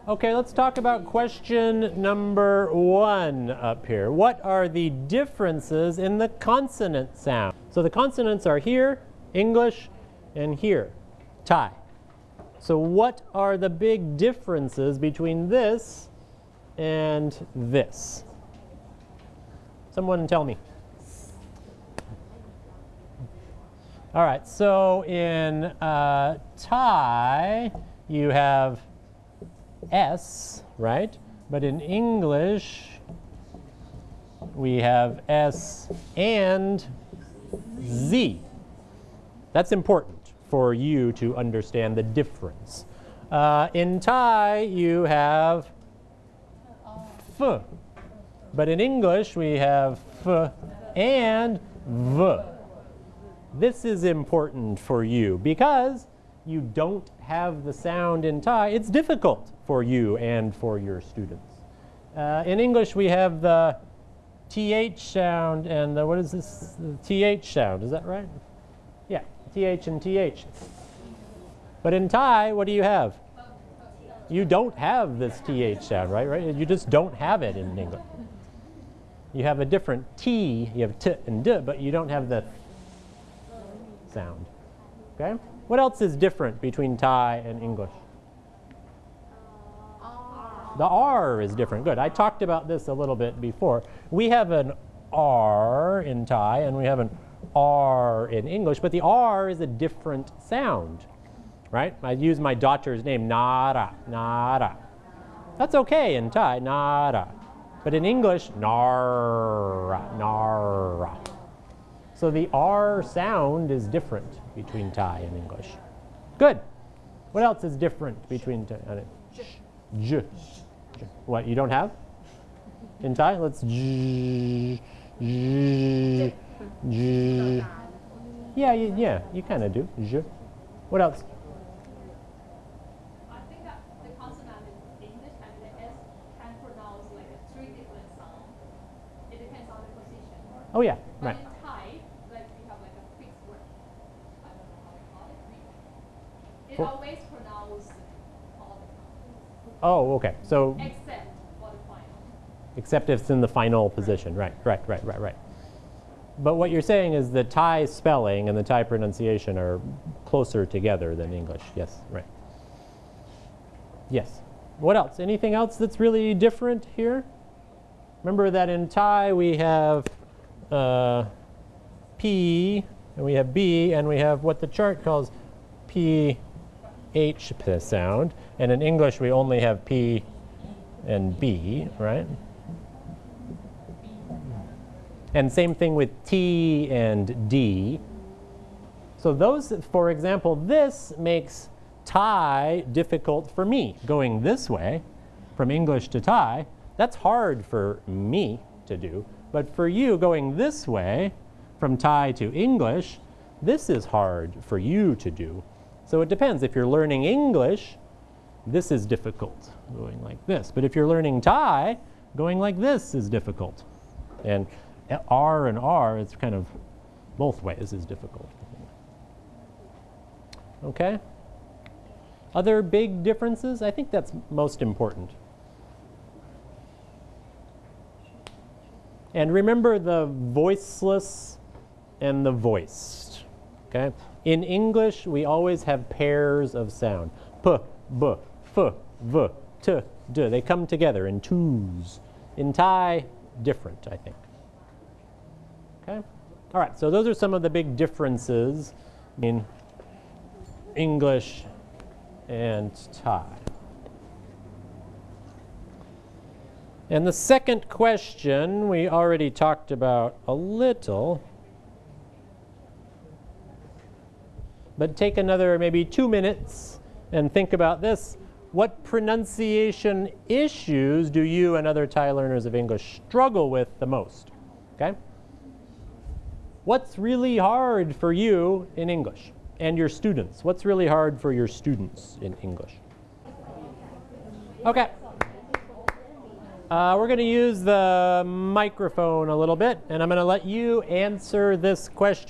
Okay, let's talk about question number 1 up here. What are the differences in the consonant sound? So the consonants are here, English, and here, Thai. So what are the big differences between this and this? Someone tell me. All right, so in Thai, you have S, right? But in English, we have S and Z. That's important for you to understand the difference. In Thai, you have F. But in English, we have F and V. This is important for you because you don't have the sound in Thai. It's difficult for you and for your students. In English, we have the TH sound and the, what is this? The TH sound, is that right? Yeah, TH and TH. But in Thai, what do you have? You don't have this TH sound, right? You just don't have it in English. You have a different T, you have T and D, but you don't have the sound, okay? What else is different between Thai and English? The R is different. Good. I talked about this a little bit before. We have an R in Thai and we have an R in English, but the R is a different sound, right? I use my daughter's name, Nara, Nara. That's okay in Thai, Nara. But in English, Nara, Nara. So the R sound is different between Thai and English. Good. What else is different between Thai and J? What, you don't have? In Thai? Let's J, J, J. Yeah, you kind of do. J. What else? I think that the consonant in English and the S can pronounce like 3 different sounds. It depends on the position. Oh yeah, right. But in Thai, like we have like a fixed word. I don't know how to call it. It always pronounces all the sounds. Oh, okay. So except for the final. Except if it's in the final position. Right. But what you're saying is the Thai spelling and the Thai pronunciation are closer together than English. Yes, right. Yes. What else? Anything else that's really different here? Remember that in Thai we have P, and we have B, and we have what the chart calls PH sound. And in English we only have P and B, right? And same thing with T and D. So those, for example, this makes Thai difficult for me. Going this way, from English to Thai, that's hard for me to do. But for you, going this way, from Thai to English, this is hard for you to do. So it depends. If you're learning English, this is difficult, going like this. But if you're learning Thai, going like this is difficult. And R and R, it's kind of both ways is difficult. Okay? Other big differences? I think that's most important. And remember the voiceless and the voiced. Okay? In English, we always have pairs of sound. P, B, F, V, T, D. They come together in twos. In Thai, different, I think. Okay? All right, so those are some of the big differences in English and Thai. And the second question we already talked about a little. But take another maybe 2 minutes and think about this. What pronunciation issues do you and other Thai learners of English struggle with the most? Okay? What's really hard for you in English and your students? What's really hard for your students in English? Okay. We're going to use the microphone a little bit, and I'm going to let you answer this question.